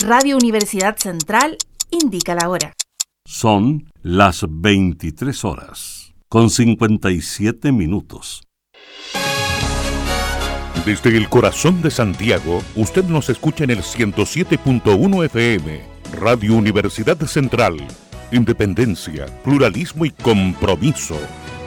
Radio Universidad Central indica la hora. Son las 23 horas, con 57 minutos. Desde el corazón de Santiago, usted nos escucha en el 107.1 FM, Radio Universidad Central. Independencia, pluralismo y compromiso.